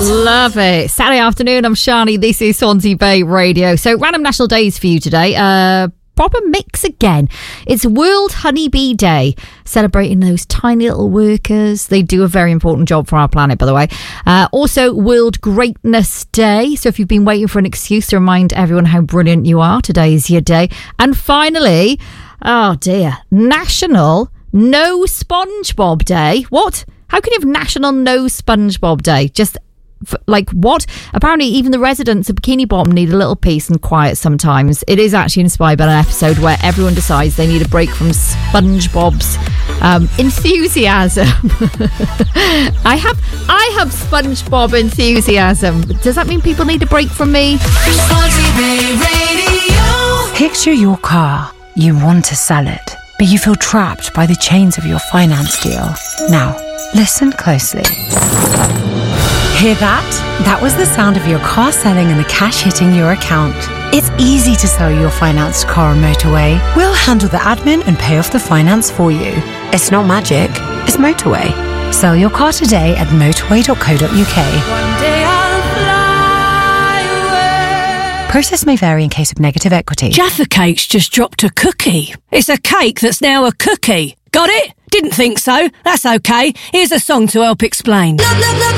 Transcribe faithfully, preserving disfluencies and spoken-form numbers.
Love it. Saturday afternoon, I'm Shani. This is Swansea Bay Radio. So, random national days for you today. Uh, proper mix again. It's World Honeybee Day, celebrating those tiny little workers. They do a very important job for our planet, by the way. Uh, also, World Greatness Day. So, if you've been waiting for an excuse to remind everyone how brilliant you are, today is your day. And finally, oh dear, National No SpongeBob Day. What? How can you have National No SpongeBob Day? Just f- like what? Apparently, even the residents of Bikini Bottom need a little peace and quiet sometimes. It is actually inspired by an episode where everyone decides they need a break from SpongeBob's um, enthusiasm. I have, I have SpongeBob enthusiasm. Does that mean people need a break from me? Picture your car. You want to sell it, but you feel trapped by the chains of your finance deal. Now, listen closely. Hear that? That was the sound of your car selling and the cash hitting your account. It's easy to sell your financed car on Motorway. We'll handle the admin and pay off the finance for you. It's not magic, it's Motorway. Sell your car today at motorway dot co dot uk. One day I'll fly away. Process may vary in case of negative equity. Jaffa Cakes just dropped a cookie. It's a cake that's now a cookie. Got it? Didn't think so. That's okay. Here's a song to help explain. Look, look, look.